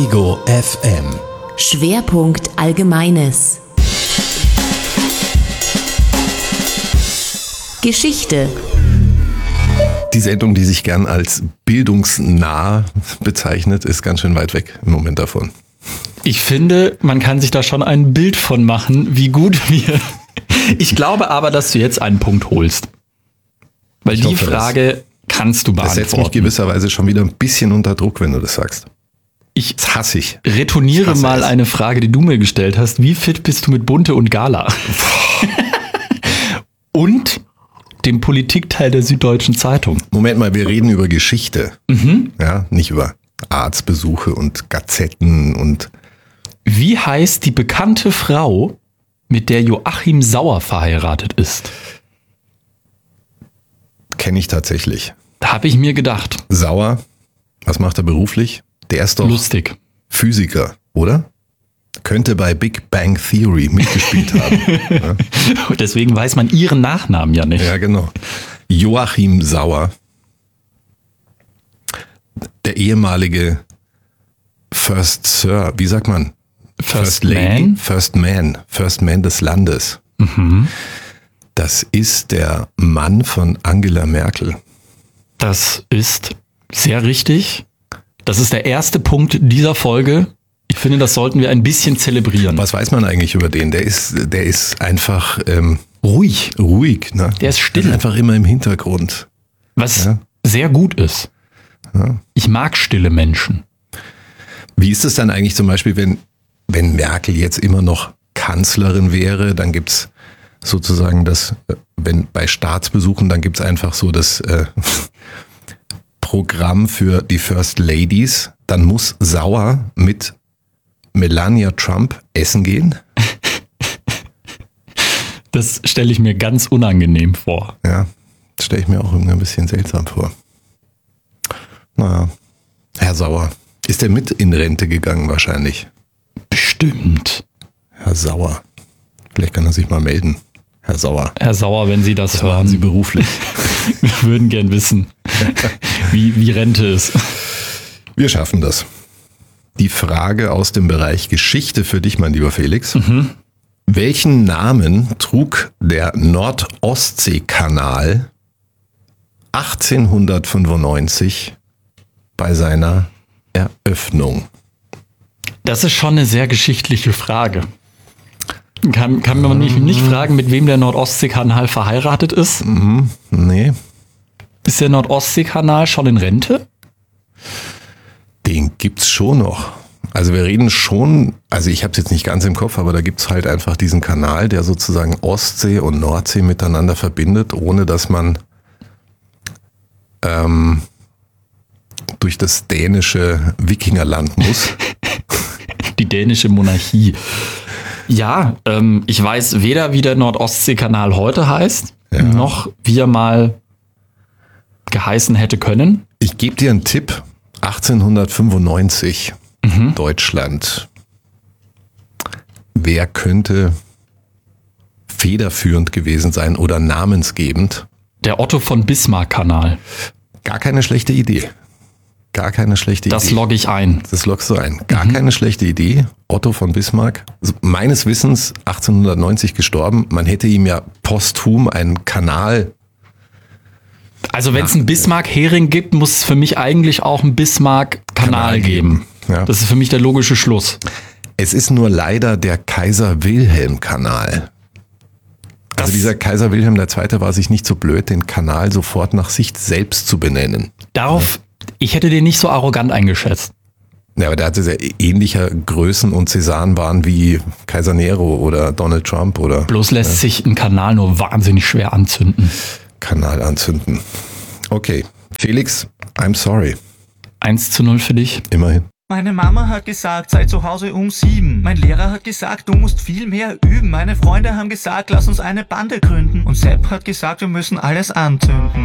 Ego FM. Schwerpunkt Allgemeines. Geschichte. Die Sendung, die sich gern als bildungsnah bezeichnet, ist ganz schön weit weg im Moment davon. Ich finde, man kann sich da schon ein Bild von machen, wie gut wir... Ich glaube aber, dass du jetzt einen Punkt holst. Weil die Frage kannst du beantworten. Das setzt mich gewisserweise schon wieder ein bisschen unter Druck, wenn du das sagst. Das hasse ich. Retourniere mal eine Frage, die du mir gestellt hast. Wie fit bist du mit Bunte und Gala? Und dem Politikteil der Süddeutschen Zeitung. Moment mal, wir reden über Geschichte. Ja, nicht über Arztbesuche und Gazetten und... Wie heißt die bekannte Frau, mit der Joachim Sauer verheiratet ist? Kenne ich tatsächlich. Da habe ich mir gedacht. Sauer, was macht er beruflich? Der ist doch lustig. Physiker, oder? Könnte bei Big Bang Theory mitgespielt haben. Ja. Und deswegen weiß man ihren Nachnamen ja nicht. Ja, genau. Joachim Sauer, der ehemalige First Sir, wie sagt man? First Lady? First Man des Landes. Das ist der Mann von Angela Merkel. Das ist sehr richtig. Das ist der erste Punkt dieser Folge. Ich finde, das sollten wir ein bisschen zelebrieren. Was weiß man eigentlich über den? Der ist einfach ruhig. Ne? Der ist still. Der ist einfach immer im Hintergrund. Was sehr gut ist. Ja. Ich mag stille Menschen. Wie ist es dann eigentlich zum Beispiel, wenn Merkel jetzt immer noch Kanzlerin wäre, dann gibt's sozusagen das, wenn bei Staatsbesuchen, dann gibt's einfach so das Programm für die First Ladies, dann muss Sauer mit Melania Trump essen gehen. Das stelle ich mir ganz unangenehm vor. Ja, das stelle ich mir auch irgendwie ein bisschen seltsam vor. Naja, Herr Sauer, ist er mit in Rente gegangen wahrscheinlich? Bestimmt. Herr Sauer, vielleicht kann er sich mal melden. Herr Sauer. Herr Sauer, wenn Sie das hören. Machen Sie beruflich. Wir würden gern wissen, wie Rente ist. Wir schaffen das. Die Frage aus dem Bereich Geschichte für dich, mein lieber Felix. Welchen Namen trug der Nord-Ostsee-Kanal 1895 bei seiner Eröffnung? Das ist schon eine sehr geschichtliche Frage. Kann man mich nicht fragen, mit wem der Nord-Ostsee-Kanal verheiratet ist? Nee. Ist der Nord-Ostsee-Kanal schon in Rente? Den gibt's schon noch. Also wir reden schon, also ich habe es jetzt nicht ganz im Kopf, aber da gibt's halt einfach diesen Kanal, der sozusagen Ostsee und Nordsee miteinander verbindet, ohne dass man durch das dänische Wikingerland muss. Die dänische Monarchie. Ja, ich weiß weder, wie der Nord-Ostsee-Kanal heute heißt, noch wie er mal geheißen hätte können. Ich gebe dir einen Tipp. 1895, Deutschland. Wer könnte federführend gewesen sein oder namensgebend? Der Otto von Bismarck-Kanal. Gar keine schlechte Idee. Das logge ich ein. Das loggst du ein. Gar keine schlechte Idee. Otto von Bismarck, meines Wissens 1890 gestorben. Man hätte ihm ja posthum einen Kanal. Also wenn es einen Bismarck-Hering gibt, muss es für mich eigentlich auch einen Bismarck-Kanal geben. Ja. Das ist für mich der logische Schluss. Es ist nur leider der Kaiser-Wilhelm-Kanal. Also dieser Kaiser Wilhelm II. War sich nicht so blöd, den Kanal sofort nach sich selbst zu benennen. Ich hätte den nicht so arrogant eingeschätzt. Ja, aber der hatte sehr ähnlicher Größen und Cäsaren waren wie Kaiser Nero oder Donald Trump oder. Bloß lässt sich ein Kanal nur wahnsinnig schwer anzünden. Kanal anzünden. Okay, Felix, I'm sorry. 1:0 für dich. Immerhin. Meine Mama hat gesagt, sei zu Hause um 7. Mein Lehrer hat gesagt, du musst viel mehr üben. Meine Freunde haben gesagt, lass uns eine Bande gründen. Und Sepp hat gesagt, wir müssen alles anzünden.